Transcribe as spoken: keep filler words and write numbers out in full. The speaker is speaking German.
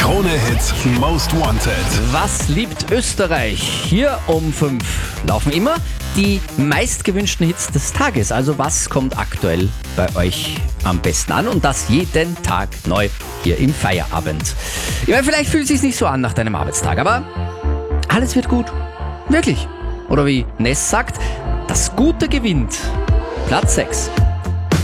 Krone-Hit Most Wanted. Was liebt Österreich? Hier um fünf laufen immer die meistgewünschten Hits des Tages. Also was kommt aktuell bei euch am besten an? Und das jeden Tag neu hier im Feierabend. Ich meine, vielleicht fühlt es sich nicht so an nach deinem Arbeitstag, aber alles wird gut. Wirklich. Oder wie Ness sagt, das Gute gewinnt. Platz sechs.